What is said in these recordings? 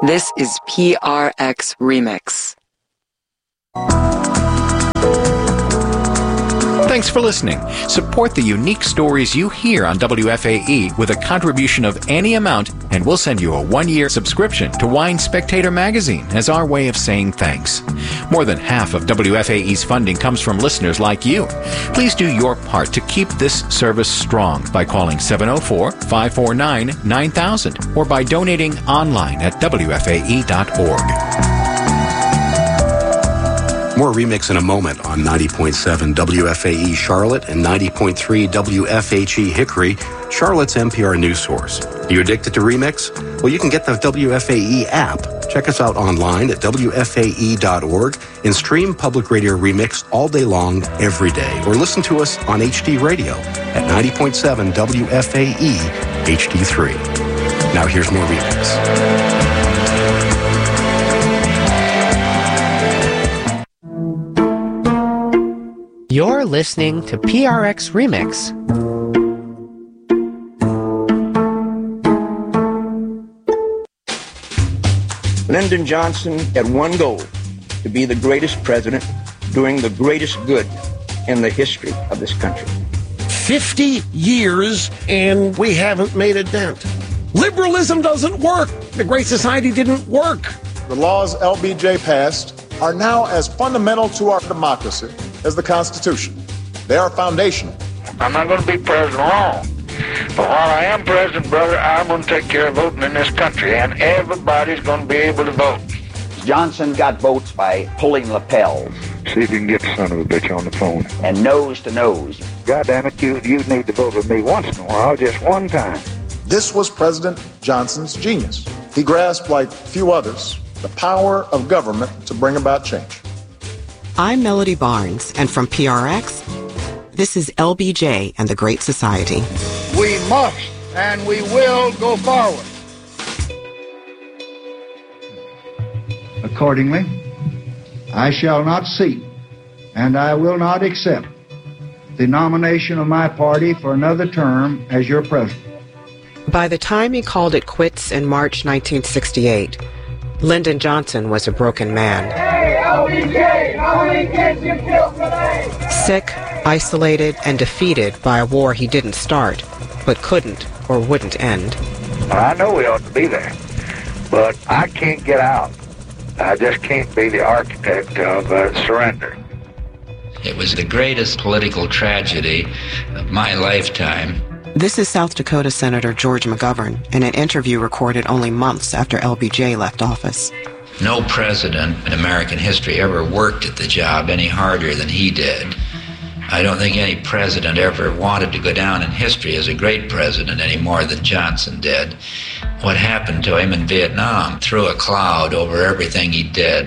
This is PRX Remix. Thanks for listening. Support the unique stories you hear on WFAE with a contribution of any amount, and we'll send you a 1-year subscription to Wine Spectator magazine as our way of saying thanks. More than half of WFAE's funding comes from listeners like you. Please do your part to keep this service strong by calling 704-549-9000 or by donating online at WFAE.org. More Remix in a moment on 90.7 WFAE Charlotte and 90.3 WFHE Hickory, Charlotte's NPR news source. Are you addicted to Remix? Well, you can get the WFAE app. Check us out online at WFAE.org and stream Public Radio Remix all day long, every day. Or listen to us on HD Radio at 90.7 WFAE HD3. Now here's more Remix. You're listening to PRX Remix. Lyndon Johnson had one goal: to be the greatest president doing the greatest good in the history of this country. 50 years and we haven't made a dent. Liberalism doesn't work. The Great Society didn't work. The laws LBJ passed are now as fundamental to our democracy as the Constitution. They are foundational. I'm not going to be president long, but while I am president, brother, I'm going to take care of voting in this country, and everybody's going to be able to vote. Johnson got votes by pulling lapels. See if you can get the son of a bitch on the phone. And nose to nose. God damn it, you need to vote with me once in a while, just one time. This was President Johnson's genius. He grasped, like few others, the power of government to bring about change. I'm Melody Barnes, and from PRX, this is LBJ and the Great Society. We must and we will go forward. Accordingly, I shall not seek and I will not accept the nomination of my party for another term as your president. By the time he called it quits in March 1968, Lyndon Johnson was a broken man. Hey, LBJ, how many kids you killed today? Sick, isolated, and defeated by a war he didn't start, but couldn't or wouldn't end. I know we ought to be there, but I can't get out. I just can't be the architect of surrender. It was the greatest political tragedy of my lifetime. This is South Dakota Senator George McGovern in an interview recorded only months after LBJ left office. No president in American history ever worked at the job any harder than he did. I don't think any president ever wanted to go down in history as a great president any more than Johnson did. What happened to him in Vietnam threw a cloud over everything he did.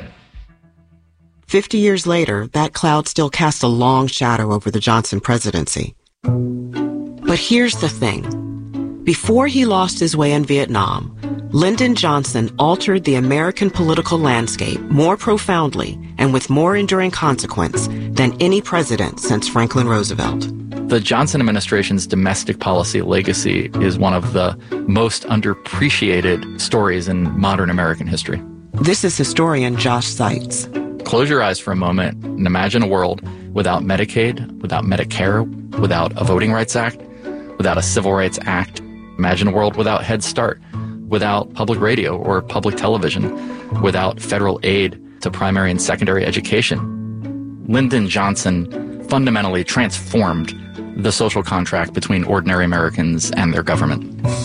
50 years later, that cloud still casts a long shadow over the Johnson presidency. But here's the thing. Before he lost his way in Vietnam, Lyndon Johnson altered the American political landscape more profoundly and with more enduring consequence than any president since Franklin Roosevelt. The Johnson administration's domestic policy legacy is one of the most underappreciated stories in modern American history. This is historian Josh Seitz. Close your eyes for a moment and imagine a world without Medicaid, without Medicare, without a Voting Rights Act, without a Civil Rights Act. Imagine a world without Head Start, without public radio or public television, without federal aid to primary and secondary education. Lyndon Johnson fundamentally transformed the social contract between ordinary Americans and their government.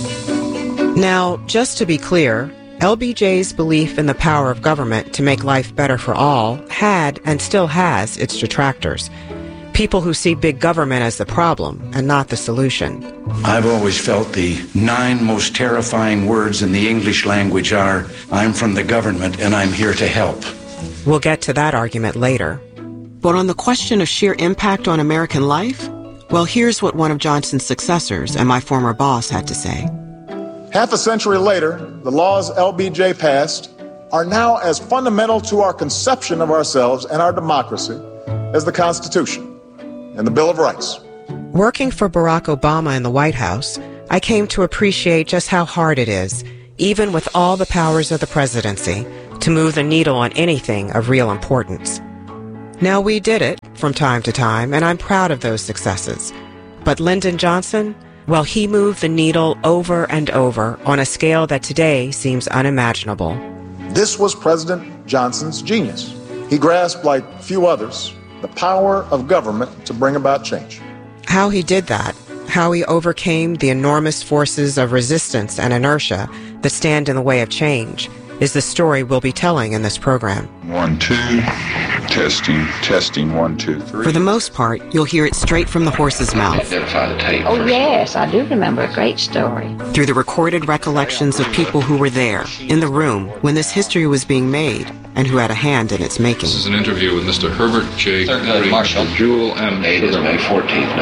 Now, just to be clear, LBJ's belief in the power of government to make life better for all had and still has its detractors. People who see big government as the problem and not the solution. I've always felt the 9 most terrifying words in the English language are, I'm from the government and I'm here to help. We'll get to that argument later. But on the question of sheer impact on American life, well, here's what one of Johnson's successors and my former boss had to say. Half a century later, the laws LBJ passed are now as fundamental to our conception of ourselves and our democracy as the Constitution and the Bill of Rights. Working for Barack Obama in the White House, I came to appreciate just how hard it is, even with all the powers of the presidency, to move the needle on anything of real importance. Now, we did it from time to time, and I'm proud of those successes. But Lyndon Johnson, well, he moved the needle over and over on a scale that today seems unimaginable. This was President Johnson's genius. He grasped, like few others, the power of government to bring about change. How he did that, how he overcame the enormous forces of resistance and inertia that stand in the way of change, is the story we'll be telling in this program. 1, 2, testing, 1, 2, 3. For the most part, you'll hear it straight from the horse's mouth. Oh, yes, I do remember a great story. Through the recorded recollections of people who were there, in the room, when this history was being made, and who had a hand in its making. This is an interview with Mr. Herbert J. Marshall. Jewel M. Date is May 14th,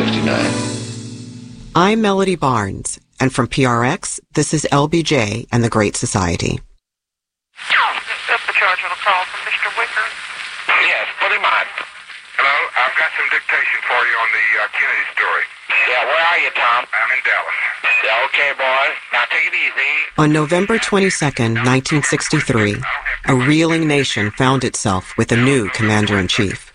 1969. I'm Melody Barnes, and from PRX, this is LBJ and the Great Society. That's the charge on a call from Mr. Wicker. Yes, put him on. Hello, I've got some dictation for you on the Kennedy story. Yeah, where are you, Tom? I'm in Dallas. Yeah, okay, boys. Now take it easy. On November 22nd, 1963, a reeling nation found itself with a new commander-in-chief.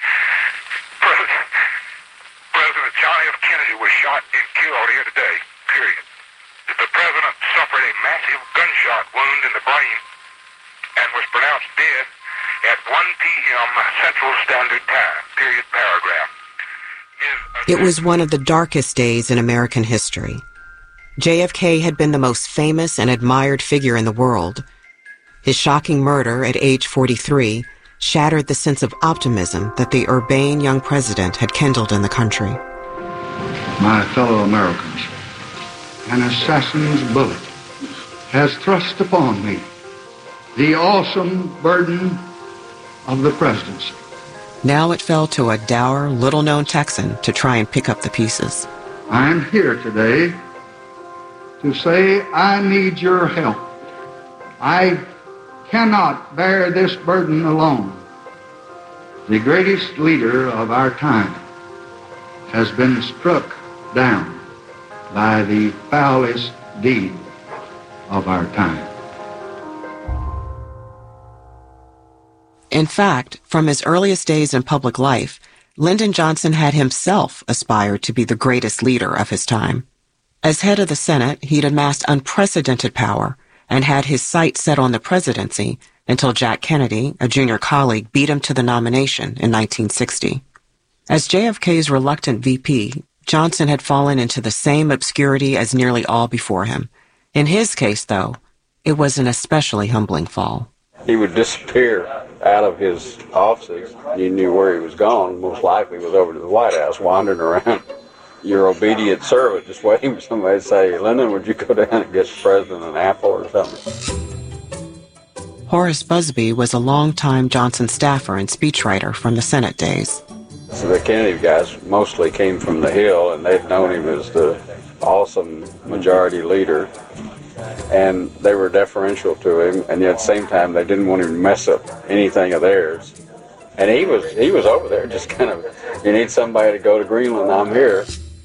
President John F. Kennedy was shot and killed here today, period. The president suffered a massive gunshot wound in the brain and was pronounced dead at 1 p.m. Central Standard Time, period, paragraph. It was one of the darkest days in American history. JFK had been the most famous and admired figure in the world. His shocking murder at age 43 shattered the sense of optimism that the urbane young president had kindled in the country. My fellow Americans, an assassin's bullet has thrust upon me the awesome burden of the presidency. Now it fell to a dour, little-known Texan to try and pick up the pieces. I'm here today to say I need your help. I cannot bear this burden alone. The greatest leader of our time has been struck down by the foulest deed of our time. In fact, from his earliest days in public life, Lyndon Johnson had himself aspired to be the greatest leader of his time. As head of the Senate, he'd amassed unprecedented power and had his sights set on the presidency until Jack Kennedy, a junior colleague, beat him to the nomination in 1960. As JFK's reluctant VP, Johnson had fallen into the same obscurity as nearly all before him. In his case, though, it was an especially humbling fall. He would disappear out of his offices. You knew where he was gone. Most likely was over to the White House, wandering around. Your obedient servant, just waiting for somebody to say, Lyndon, would you go down and get the president an apple or something? Horace Busby was a longtime Johnson staffer and speechwriter from the Senate days. So the Kennedy guys mostly came from the Hill, and they'd known him as the awesome majority leader. And they were deferential to him, and yet at the same time they didn't want him to mess up anything of theirs. And he was over there just kind of, you need somebody to go to Greenland, I'm here.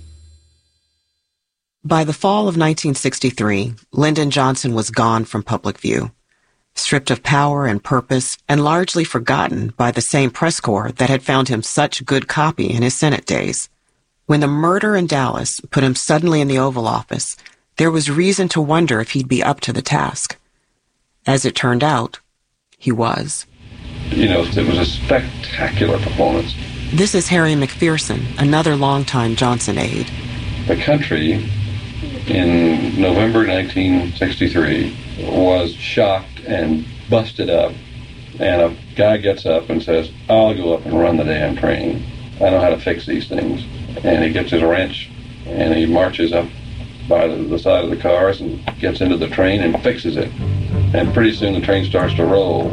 By the fall of 1963, Lyndon Johnson was gone from public view, stripped of power and purpose, and largely forgotten by the same press corps that had found him such good copy in his Senate days. When the murder in Dallas put him suddenly in the Oval Office, there was reason to wonder if he'd be up to the task. As it turned out, he was. You know, it was a spectacular performance. This is Harry McPherson, another longtime Johnson aide. The country in November 1963 was shocked and busted up, and a guy gets up and says, I'll go up and run the damn train. I know how to fix these things. And he gets his wrench and he marches up by the side of the cars and gets into the train and fixes it. And pretty soon the train starts to roll.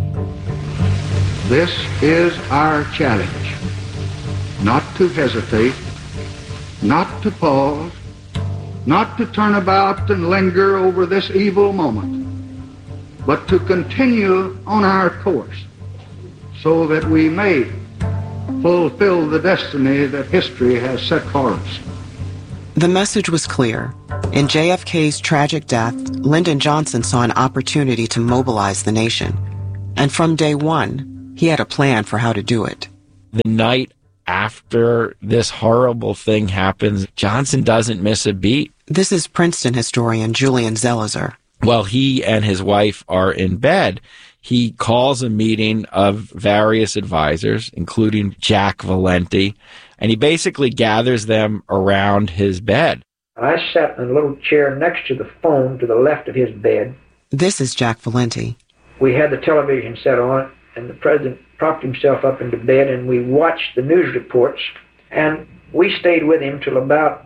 This is our challenge. Not to hesitate, not to pause, not to turn about and linger over this evil moment, but to continue on our course so that we may fulfill the destiny that history has set for us. The message was clear. In JFK's tragic death, Lyndon Johnson saw an opportunity to mobilize the nation. And from day one, he had a plan for how to do it. The night after this horrible thing happens, Johnson doesn't miss a beat. This is Princeton historian Julian Zelizer. While he and his wife are in bed, he calls a meeting of various advisors, including Jack Valenti, and he basically gathers them around his bed. I sat in a little chair next to the phone to the left of his bed. This is Jack Valenti. We had the television set on, and the president propped himself up into bed, and we watched the news reports, and we stayed with him till about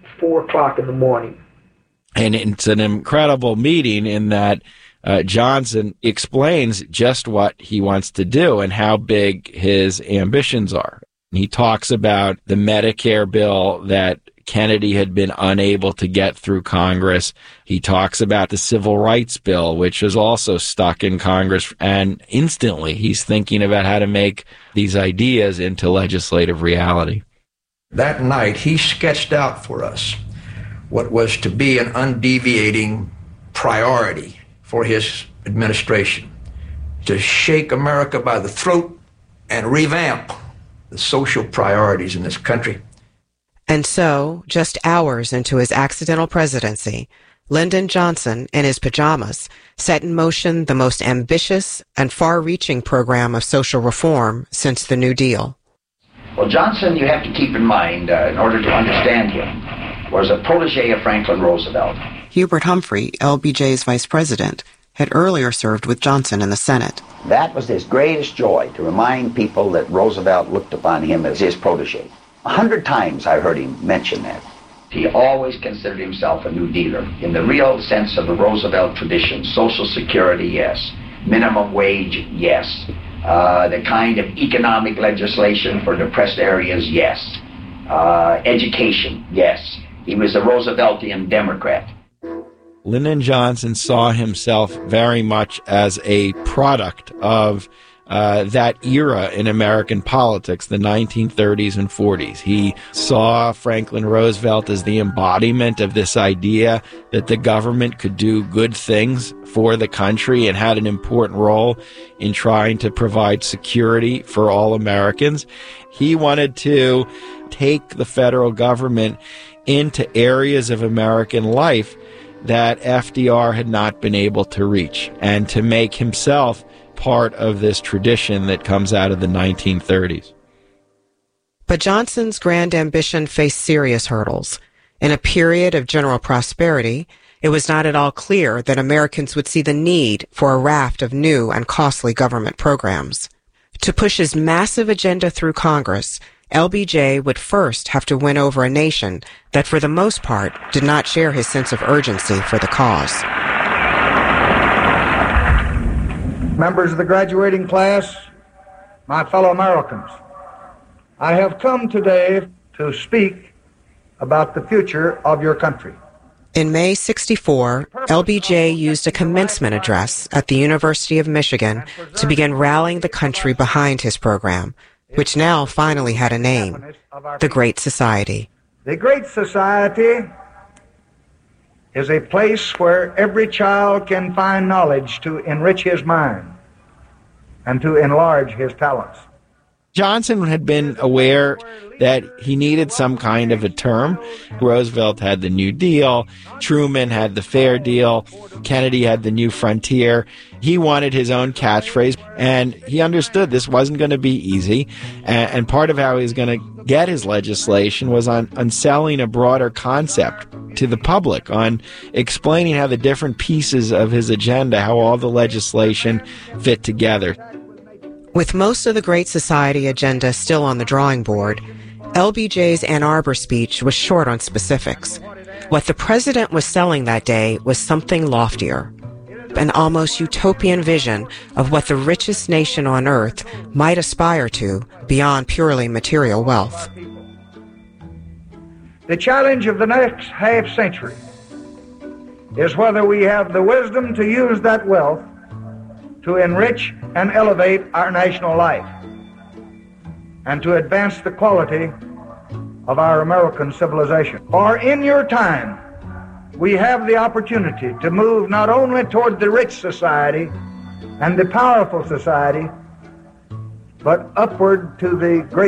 4 o'clock in the morning. And it's an incredible meeting in that Johnson explains just what he wants to do and how big his ambitions are. He talks about the Medicare bill that Kennedy had been unable to get through Congress. He talks about the Civil Rights Bill, which is also stuck in Congress. And instantly, he's thinking about how to make these ideas into legislative reality. That night, he sketched out for us what was to be an undeviating priority for his administration: to shake America by the throat and revamp the social priorities in this country. And so, just hours into his accidental presidency, Lyndon Johnson, in his pajamas, set in motion the most ambitious and far-reaching program of social reform since the New Deal. Well, Johnson, you have to keep in mind, in order to understand him, was a protege of Franklin Roosevelt. Hubert Humphrey, LBJ's vice president, had earlier served with Johnson in the Senate. That was his greatest joy, to remind people that Roosevelt looked upon him as his protege. 100 times I heard him mention that. He always considered himself a New Dealer, in the real sense of the Roosevelt tradition. Social Security, yes. Minimum wage, yes. The kind of economic legislation for depressed areas, yes. Education, yes. He was a Rooseveltian Democrat. Lyndon Johnson saw himself very much as a product of that era in American politics, the 1930s and 40s. He saw Franklin Roosevelt as the embodiment of this idea that the government could do good things for the country and had an important role in trying to provide security for all Americans. He wanted to take the federal government into areas of American life that FDR had not been able to reach, and to make himself part of this tradition that comes out of the 1930s. But Johnson's grand ambition faced serious hurdles. In a period of general prosperity, it was not at all clear that Americans would see the need for a raft of new and costly government programs. To push his massive agenda through Congress, LBJ would first have to win over a nation that, for the most part, did not share his sense of urgency for the cause. Members of the graduating class, my fellow Americans, I have come today to speak about the future of your country. In May '64, LBJ used a commencement address at the University of Michigan to begin rallying the country behind his program, which now finally had a name: the Great Society. The Great Society is a place where every child can find knowledge to enrich his mind and to enlarge his talents. Johnson had been aware that he needed some kind of a term. Roosevelt had the New Deal, Truman had the Fair Deal, Kennedy had the New Frontier. He wanted his own catchphrase, and he understood this wasn't going to be easy. And part of how he was going to get his legislation was on selling a broader concept to the public, on explaining how the different pieces of his agenda, how all the legislation fit together. With most of the Great Society agenda still on the drawing board, LBJ's Ann Arbor speech was short on specifics. What the president was selling that day was something loftier, an almost utopian vision of what the richest nation on earth might aspire to beyond purely material wealth. The challenge of the next half century is whether we have the wisdom to use that wealth to enrich and elevate our national life and to advance the quality of our American civilization. For in your time, we have the opportunity to move not only toward the rich society and the powerful society, but upward to the great